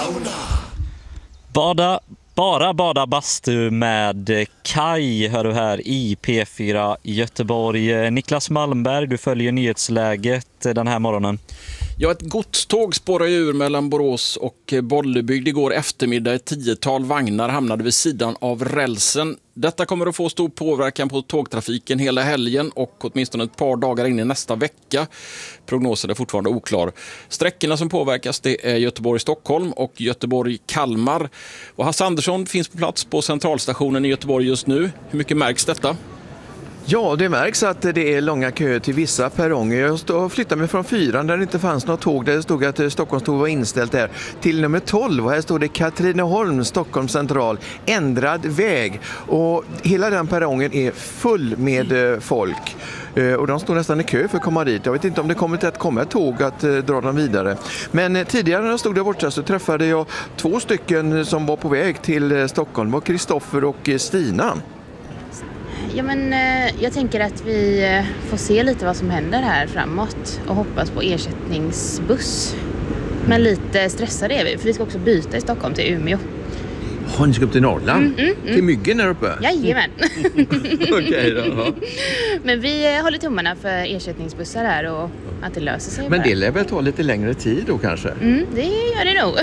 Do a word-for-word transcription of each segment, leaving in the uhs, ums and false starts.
Sauna. Bada, bara bada bastu med Kaj hör du här i P fyra Göteborg. Niklas Malmberg, du följer nyhetsläget den här morgonen. Ja, ett godståg spårar ur mellan Borås och Bollebygd igår eftermiddag. Ett tiotal vagnar hamnade vid sidan av rälsen. Detta kommer att få stor påverkan på tågtrafiken hela helgen och åtminstone ett par dagar in i nästa vecka. Prognosen är fortfarande oklar. Sträckorna som påverkas det är Göteborg-Stockholm och Göteborg-Kalmar. Och Hasse Andersson finns på plats på centralstationen i Göteborg just nu. Hur mycket märks detta? Ja, det märks att det är långa köer till vissa perronger. Jag stod och flyttade mig från fyran där det inte fanns något tåg. Där det stod att Stockholmståg var inställt där. Till nummer tolv och här står det Katrineholm, Stockholm central. Ändrad väg. Och hela den perrongen är full med folk. Och de står nästan i kö för att komma dit. Jag vet inte om det kommer till att komma ett tåg att dra dem vidare. Men tidigare när jag stod där borta så träffade jag två stycken som var på väg till Stockholm. Det var Kristoffer och Stina. Ja, men jag tänker att vi får se lite vad som händer här framåt och hoppas på ersättningsbuss. Men lite stressade är vi, för vi ska också byta i Stockholm till Umeå. Har ni ska upp till Norrland? Mm, mm, mm. Till Myggen där uppe? Jajamän. Okej då. Ja. Men vi håller tummarna för ersättningsbussar här och att det löser sig. Men bara. Det lär väl ta lite längre tid då kanske? Mm, det gör det nog.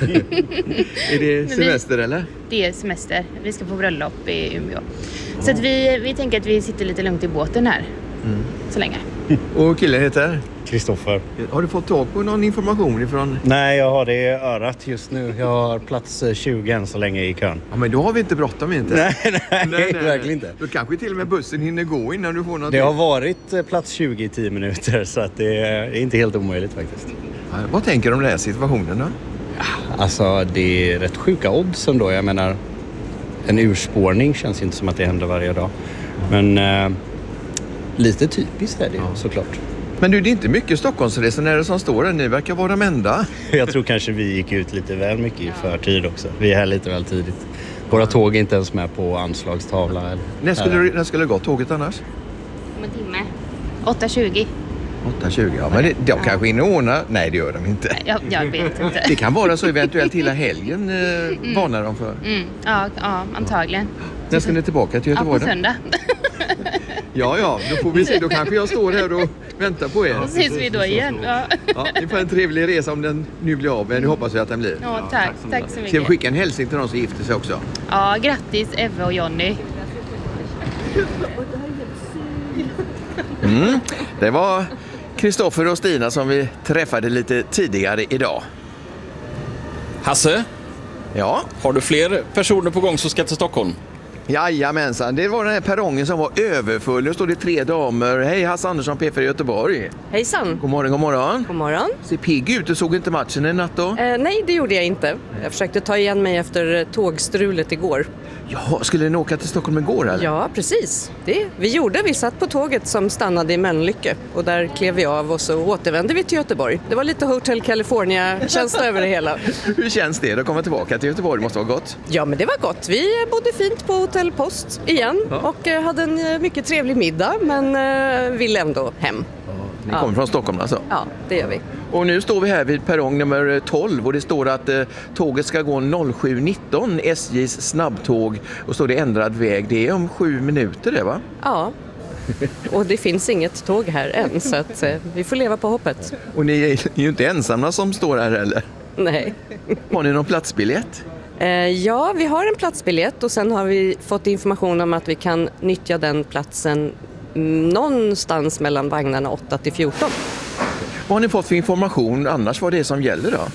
Är det semester vi, eller? Det är semester. Vi ska på bröllop i Umeå. Så att vi, vi tänker att vi sitter lite lugnt i båten här. Mm. Så länge. Och killen heter? Kristoffer. Har du fått tag på någon information ifrån? Nej, jag har det i örat just nu. Jag har plats tjugo än så länge i kön. Ja, men då har vi inte bråttom inte. Nej, nej, nej, nej verkligen inte. Då kanske till och med bussen hinner gå innan du får något. Det har varit plats tjugo i tio minuter så att det är inte helt omöjligt faktiskt. Ja, vad tänker du om den här situationen då? Alltså, det är rätt sjuka odds ändå. Jag menar, en urspårning känns inte som att det händer varje dag. Men eh, lite typiskt är det ja. Såklart. Men du, det är inte mycket Stockholmsresenärer som står här. Ni verkar vara de enda. Jag tror kanske vi gick ut lite väl mycket i förtid också. Vi är här lite väl tidigt. Våra tåg är inte ens med på anslagstavla. Eller, när skulle du, när skulle det gå tåget annars? Om en timme. åtta tjugo. åtta tjugo, ja. Men det, de kanske in och ordna. Nej, det gör de inte. Jag, jag vet inte. Det kan vara så eventuellt hela helgen eh, mm. varnar de för. Mm. Ja, ja, antagligen. När ska ni tillbaka till Göteborg? Ja, på söndag. Ja, ja, då får vi se. Då kanske jag står här och väntar på er. Då ses vi då igen. Ja. Ja, ni får en trevlig resa om den nu blir av. Men nu hoppas vi att den blir. Ja, tack. Tack så, tack så mycket. Ska vi skicka en hälsning till de som gifter sig också? Ja, grattis Eva och Jonny. Mm, det var Kristoffer och Stina som vi träffade lite tidigare idag. Hasse? Ja? Har du fler personer på gång som ska till Stockholm? Jajamensan, det var den här perrongen som var överfull. Nu står det tre damer. Hej, Hasse Andersson, P fyra Göteborg. Hejsan. God morgon, god morgon. God morgon. Ser pigg ut, du såg inte matchen en natt då? Eh, nej, det gjorde jag inte. Jag försökte ta igen mig efter tågstrulet igår. Ja, skulle ni åka till Stockholm igår eller? Ja, precis. Det vi gjorde, vi satt på tåget som stannade i Mölnlycke. Och där klev vi av och så återvände vi till Göteborg. Det var lite Hotel California-känsla över det hela. Hur känns det att komma tillbaka till Göteborg? Det måste vara gott. Ja, men det var gott. Vi bodde fint på Hotel Post igen ja. och eh, hade en mycket trevlig middag, men eh, ville ändå hem. Ja, ni kommer ja. från Stockholm alltså? Ja, det gör vi. Och nu står vi här vid perrong nummer tolv och det står att eh, tåget ska gå sju nitton, S J:s snabbtåg, och står det ändrad väg. Det är om sju minuter det, va? Ja, och det finns inget tåg här än så att eh, vi får leva på hoppet. Och ni är ju inte ensamma som står här heller? Nej. Har ni någon platsbiljett? Eh, ja, vi har en platsbiljett och sen har vi fått information om att vi kan nyttja den platsen någonstans mellan vagnarna åtta till fjorton. Vad har ni fått för information annars vad det är som gäller då?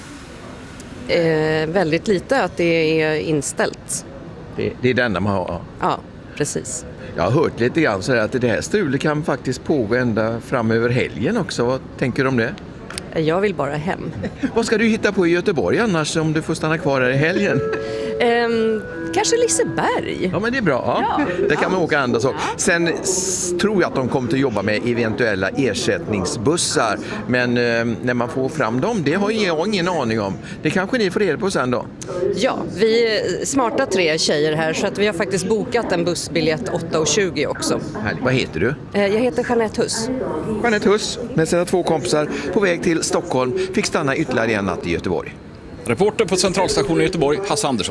Eh, väldigt lite att det är inställt. Det, det är det enda man har? Ja, precis. Jag har hört lite grann så att det här strulet kan faktiskt pågå ända fram över helgen också. Vad tänker du om det? Jag vill bara hem. Vad ska du hitta på i Göteborg annars om du får stanna kvar här i helgen? Um, kanske Liseberg. Ja, men det är bra. Ja. Ja. Där kan man åka andra saker. Sen s- tror jag att de kommer att jobba med eventuella ersättningsbussar. Men eh, när man får fram dem, det har jag ingen aning om. Det kanske ni får reda på sen då? Ja, vi är smarta tre tjejer här så att vi har faktiskt bokat en bussbiljett åtta tjugo också. Härligt. Vad heter du? Jag heter Jeanette Huss. Jeanette Huss med sina två kompisar på väg till Stockholm fick stanna ytterligare en natt i Göteborg. Reporter på Centralstationen i Göteborg, Hasse Andersson.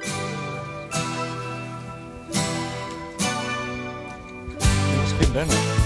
Spindlar nu.